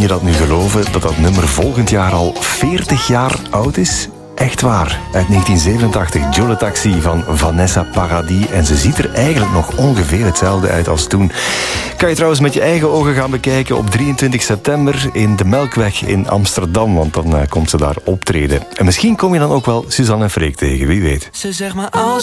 je dat nu geloven, dat dat nummer volgend jaar al 40 jaar oud is? Echt waar. Uit 1987, Joe Taxi van Vanessa Paradis. En ze ziet er eigenlijk nog ongeveer hetzelfde uit als toen. Kan je trouwens met je eigen ogen gaan bekijken op 23 september in de Melkweg in Amsterdam. Want dan komt ze daar optreden. En misschien kom je dan ook wel Suzanne en Freek tegen, wie weet. Ze zegt maar als